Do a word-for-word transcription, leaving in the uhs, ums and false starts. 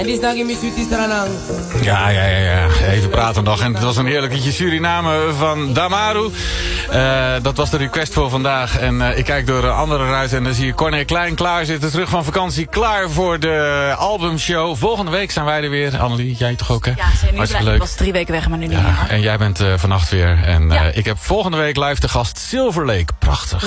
En die is nou in mijn suitie stranang. Ja, ja, ja, ja. Even praten nog. En het was een heerlijk liedje Suriname van Damaru. Uh, dat was de request voor vandaag. En uh, ik kijk door de andere ruiten en dan zie je Corné Klein klaar zitten. Terug van vakantie, klaar voor de albumshow. Volgende week zijn wij er weer. Annelie, jij toch ook, hè? Ja, ze Hartstikke leuk. Ik was drie weken weg, maar nu niet ja, meer. En jij bent uh, vannacht weer. En uh, ja. ik heb volgende week live de gast Silver Lake. Prachtig.